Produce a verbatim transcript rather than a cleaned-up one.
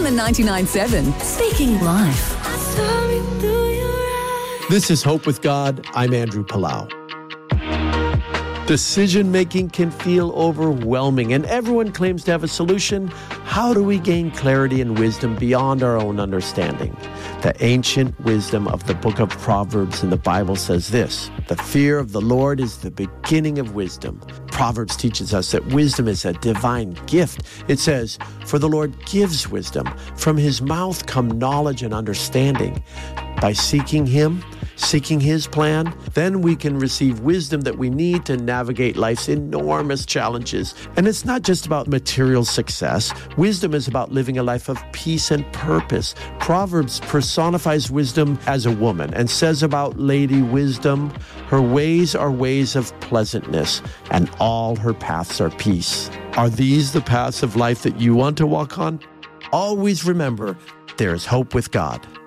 the ninety-nine point seven, Speaking Life. This is Hope with God. I'm Andrew Palau. Decision-making can feel overwhelming, and everyone claims to have a solution. How do we gain clarity and wisdom beyond our own understanding? The ancient wisdom of the book of Proverbs in the Bible says this: the fear of the Lord is the beginning of wisdom. Proverbs teaches us that wisdom is a divine gift. It says, for the Lord gives wisdom. From his mouth come knowledge and understanding. By seeking him, seeking his plan, then we can receive wisdom that we need to navigate life's enormous challenges. And it's not just about material success. Wisdom is about living a life of peace and purpose. Proverbs personifies wisdom as a woman and says about Lady Wisdom, her ways are ways of pleasantness, and all her paths are peace. Are these the paths of life that you want to walk on? Always remember, there is hope with God.